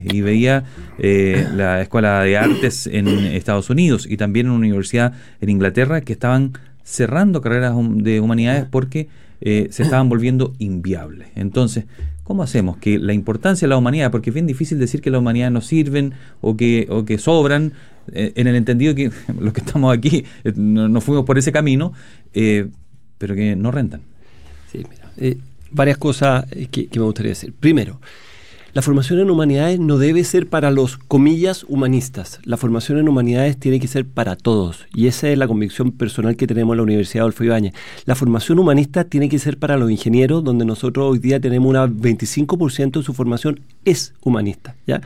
y veía la Escuela de Artes en Estados Unidos y también en una universidad en Inglaterra que estaban cerrando carreras de humanidades porque se estaban volviendo inviables. Entonces, ¿cómo hacemos que la importancia de la humanidad, porque es bien difícil decir que las humanidades no sirven o que sobran, en el entendido que los que estamos aquí no fuimos por ese camino, pero que no rentan? Sí, mira, varias cosas que me gustaría decir. Primero, la formación en humanidades no debe ser para los, comillas, humanistas. La formación en humanidades tiene que ser para todos. Y esa es la convicción personal que tenemos en la Universidad Adolfo Ibáñez. La formación humanista tiene que ser para los ingenieros, donde nosotros hoy día tenemos un 25% de su formación es humanista, ¿ya?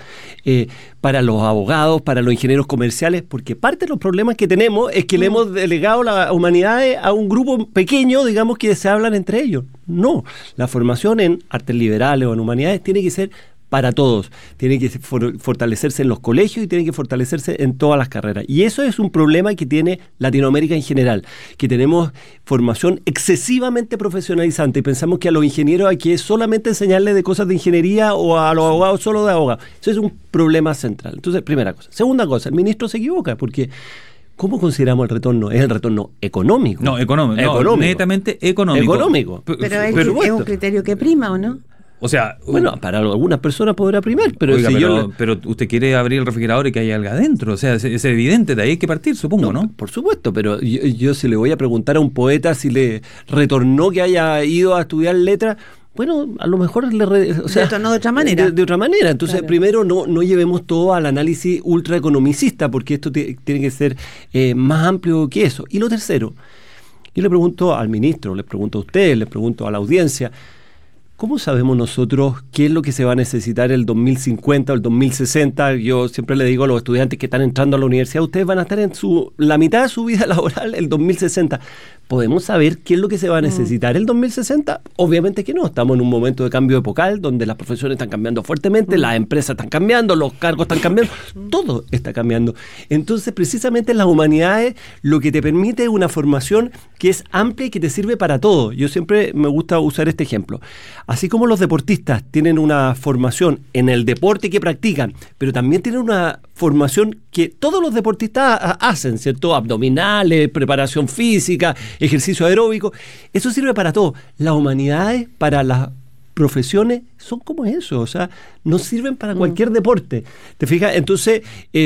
Para los abogados, para los ingenieros comerciales, porque parte de los problemas que tenemos es que le hemos delegado las humanidades a un grupo pequeño, digamos, que se hablan entre ellos. No, la formación en artes liberales o en humanidades tiene que ser para todos, tiene que fortalecerse en los colegios y tiene que fortalecerse en todas las carreras. Y eso es un problema que tiene Latinoamérica en general, que tenemos formación excesivamente profesionalizante y pensamos que a los ingenieros hay que solamente enseñarles de cosas de ingeniería o a los abogados solo de abogados. Eso es un problema central. Entonces, primera cosa. Segunda cosa, el ministro se equivoca porque ¿cómo consideramos el retorno? ¿Es el retorno económico? No, económico. No, netamente económico. Económico. Pero es un criterio que prima, ¿o no? O sea, bueno, para algunas personas podrá primar, pero oiga, si pero usted quiere abrir el refrigerador y que haya algo adentro, o sea, es evidente, de ahí hay que partir, supongo, ¿no? Por supuesto, pero yo si le voy a preguntar a un poeta si le retornó que haya ido a estudiar letras, bueno, a lo mejor retornó de otra manera. De otra manera. Entonces, claro, primero no llevemos todo al análisis ultraeconomicista, porque esto tiene que ser más amplio que eso. Y lo tercero, yo le pregunto al ministro, le pregunto a usted, le pregunto a la audiencia, ¿cómo sabemos nosotros qué es lo que se va a necesitar el 2050 o el 2060? Yo siempre le digo a los estudiantes que están entrando a la universidad, ustedes van a estar en la mitad de su vida laboral el 2060. ¿Podemos saber qué es lo que se va a necesitar el 2060? Obviamente que no. Estamos en un momento de cambio epocal donde las profesiones están cambiando fuertemente, las empresas están cambiando, los cargos están cambiando, todo está cambiando. Entonces, precisamente en las humanidades lo que te permite es una formación que es amplia y que te sirve para todo. Yo siempre me gusta usar este ejemplo. Así como los deportistas tienen una formación en el deporte que practican, pero también tienen una formación que todos los deportistas hacen, ¿cierto? Abdominales, preparación física, ejercicio aeróbico. Eso sirve para todo. Las humanidades, para las profesiones, son como eso. O sea, no sirven para cualquier deporte. ¿Te fijas? Entonces,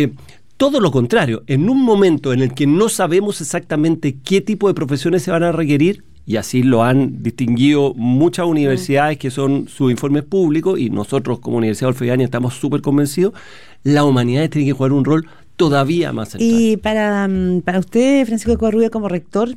todo lo contrario. En un momento en el que no sabemos exactamente qué tipo de profesiones se van a requerir, y así lo han distinguido muchas universidades que son sus informes públicos, y nosotros como Universidad Adolfo Ibáñez estamos súper convencidos, las humanidades tienen que jugar un rol todavía más central. Y para usted, Francisco Covarrubias, como rector,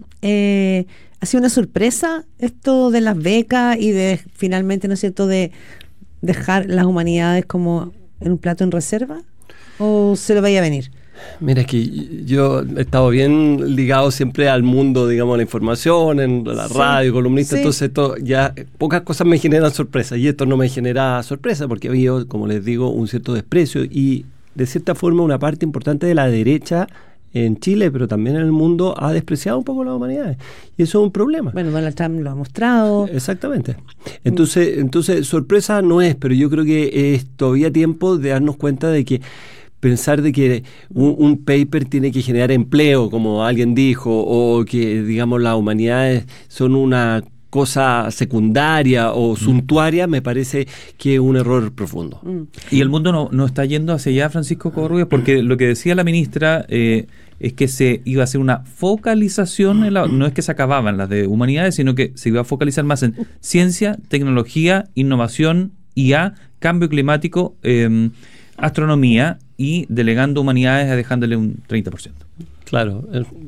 ¿ha sido una sorpresa esto de las becas y de finalmente, ¿no es cierto?, de dejar las humanidades como en un plato en reserva? ¿O se lo vaya a venir? Mira, es que yo he estado bien ligado siempre al mundo, digamos, la información, en la radio, columnista, entonces esto ya, pocas cosas me generan sorpresa, y esto no me genera sorpresa porque había, como les digo, un cierto desprecio y de cierta forma una parte importante de la derecha en Chile, pero también en el mundo, ha despreciado un poco las humanidades. Y eso es un problema. Bueno, Donald Trump lo ha mostrado. Exactamente. Entonces sorpresa no es, pero yo creo que es todavía tiempo de darnos cuenta de que pensar de que un paper tiene que generar empleo, como alguien dijo, o que, digamos, las humanidades son una cosa secundaria o suntuaria, me parece que es un error profundo. Y el mundo no está yendo hacia allá, Francisco Covarrubias, porque lo que decía la ministra es que se iba a hacer una focalización, no es que se acababan las de humanidades, sino que se iba a focalizar más en ciencia, tecnología, innovación, IA, cambio climático, astronomía, y delegando humanidades a dejándole un 30%. Claro,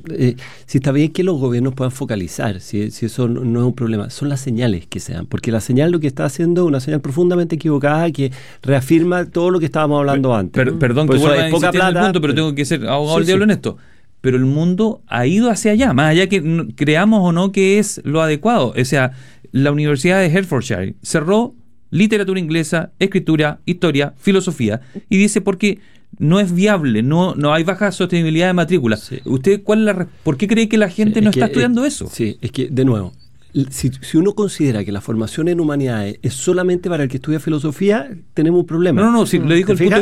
si está bien que los gobiernos puedan focalizar, si eso no es un problema, son las señales que se dan, porque la señal lo que está haciendo es una señal profundamente equivocada que reafirma todo lo que estábamos hablando antes. Perdón que vuelva a insistir en el punto, pero tengo que ser abogado del diablo en esto. Pero el mundo ha ido hacia allá, más allá que creamos o no que es lo adecuado. O sea, la Universidad de Hertfordshire cerró literatura inglesa, escritura, historia, filosofía, y dice porque no es viable, no hay baja sostenibilidad de matrícula. Sí. ¿Usted por qué cree que la gente no está estudiando eso? Sí, es que, de nuevo, si uno considera que la formación en humanidades es solamente para el que estudia filosofía, tenemos un problema. No, sí, le digo ¿Te el punto fijas?